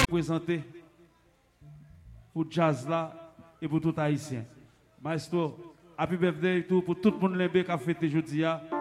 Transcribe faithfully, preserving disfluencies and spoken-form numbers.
présenter pour jazz là et pour tout haïtien. Maestro, happy birthday tout pour tout le monde qui a fêté aujourd'hui.